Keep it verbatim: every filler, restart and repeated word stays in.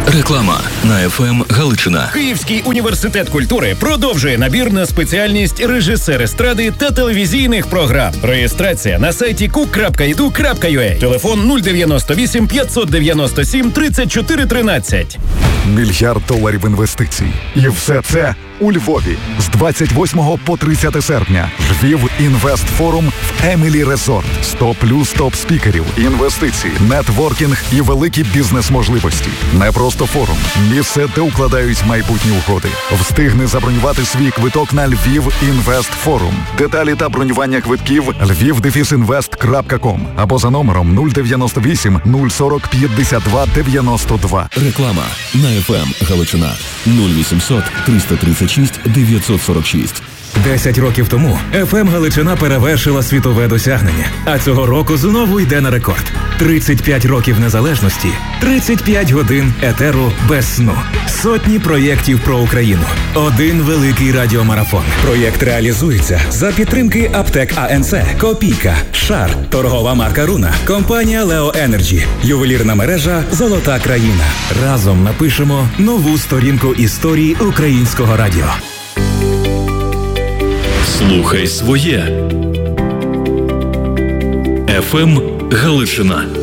Реклама на еф ем Галичина. Київський університет культури продовжує набір на спеціальність режисер естради та телевізійних програм. Реєстрація на сайті кук крапка і ду крапка ю а. Телефон нуль дев'яносто вісім п'ятсот дев'яносто сім тридцять чотири тринадцять. Мільярд доларів інвестицій. І все це у Львові з двадцять восьмого по тридцяте серпня. Львів Інвест Форум в Емілі Резорт. сто плюс топ-спікерів, інвестиції, нетворкінг і великі бізнес-можливості. Не просто форум. Місце, де укладають майбутні угоди. Встигни забронювати свій квиток на Львів Інвест Форум. Деталі та бронювання квитків львів дефіс інвест крапка ком або за номером нуль дев'яносто вісім нуль сорок п'ятдесят два дев'яносто два. Реклама на еф ем Галичина. нуль вісімсот триста тридцять шість дев'ятсот сорок шість. Десять років тому еф ем Галичина перевершила світове досягнення, а цього року знову йде на рекорд. тридцять п'ять років незалежності, тридцять п'ять годин етеру без сну, сотні проєктів про Україну, один великий радіомарафон. Проєкт реалізується за підтримки Аптек АНЦ, Копійка, Шар, торгова марка Руна, компанія Лео Енерджі, ювелірна мережа Золота країна. Разом напишемо нову сторінку історії українського радіо. Слухай своє. еф ем Галичина.